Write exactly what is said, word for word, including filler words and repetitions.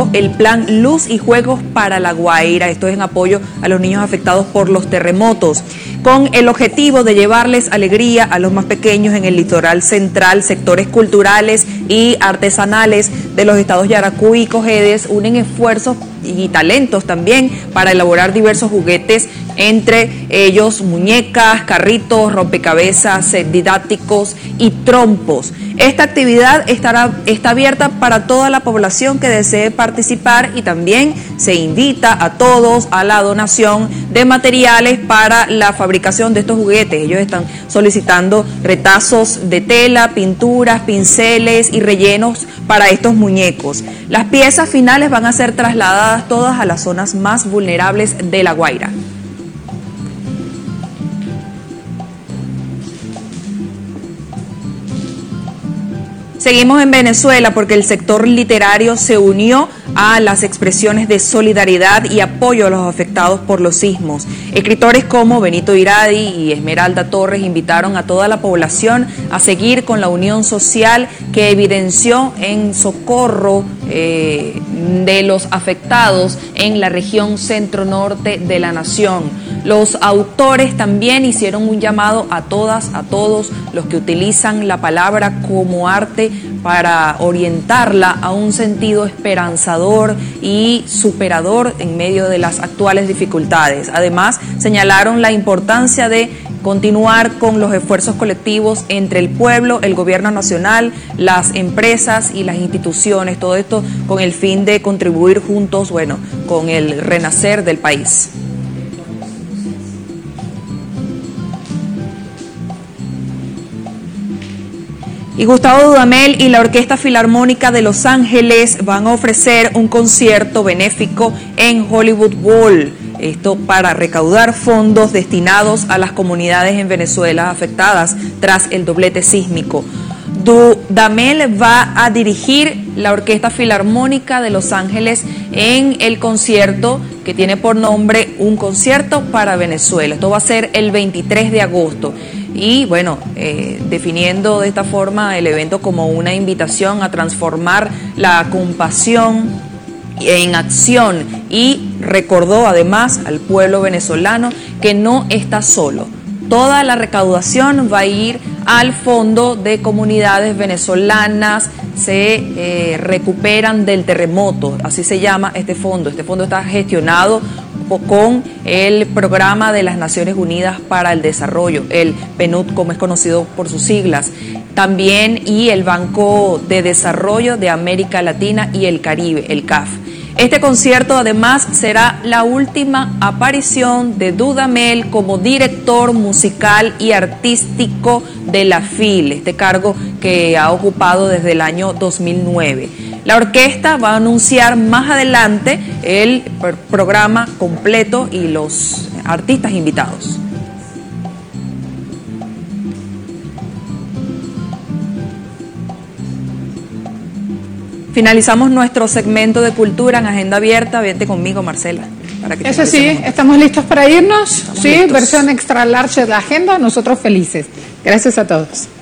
lanzó el plan Luz y Juegos para La Guaira. Esto es en apoyo a los niños afectados por los terremotos, con el objetivo de llevarles alegría a los más pequeños en el litoral central. Sectores culturales y artesanales de los estados Yaracuy y Cojedes unen esfuerzos y talentos también para elaborar diversos juguetes, entre ellos muñecas, carritos, rompecabezas, didácticos y trompos. Esta actividad estará, está abierta para toda la población que desee participar, y también se invita a todos a la donación de materiales para la fabricación de estos juguetes. Ellos están solicitando retazos de tela, pinturas, pinceles y rellenos para estos muñecos. Las piezas finales van a ser trasladadas todas a las zonas más vulnerables de La Guaira. Seguimos en Venezuela porque el sector literario se unió a las expresiones de solidaridad y apoyo a los afectados por los sismos. Escritores como Benito Iradi y Esmeralda Torres invitaron a toda la población a seguir con la unión social que evidenció en socorro eh, de los afectados en la región centro-norte de la nación. Los autores también hicieron un llamado a todas, a todos los que utilizan la palabra como arte para orientarla a un sentido esperanzador y superador en medio de las actuales dificultades. Además, señalaron la importancia de continuar con los esfuerzos colectivos entre el pueblo, el gobierno nacional, las empresas y las instituciones, todo esto con el fin de contribuir juntos, bueno, con el renacer del país. Y Gustavo Dudamel y la Orquesta Filarmónica de Los Ángeles van a ofrecer un concierto benéfico en Hollywood Bowl. Esto para recaudar fondos destinados a las comunidades en Venezuela afectadas tras el doblete sísmico. Dudamel va a dirigir la Orquesta Filarmónica de Los Ángeles en el concierto que tiene por nombre Un Concierto para Venezuela. Esto va a ser el veintitrés de agosto. Y bueno, eh, definiendo de esta forma el evento como una invitación a transformar la compasión en acción, y recordó además al pueblo venezolano que no está solo. Toda la recaudación va a ir al fondo de comunidades venezolanas, se eh, recuperan del terremoto, así se llama este fondo. Este fondo está gestionado con el Programa de las Naciones Unidas para el Desarrollo, el P N U D, como es conocido por sus siglas, también, y el Banco de Desarrollo de América Latina y el Caribe, el C A F. Este concierto además será la última aparición de Dudamel como director musical y artístico de la F I L, este cargo que ha ocupado desde el año dos mil nueve. La orquesta va a anunciar más adelante el programa completo y los artistas invitados. Finalizamos nuestro segmento de cultura en Agenda Abierta. Vente conmigo, Marcela. Para que Eso sí, ¿estamos listos para irnos? Estamos sí, listos. Versión extra large de la agenda, nosotros felices. Gracias a todos.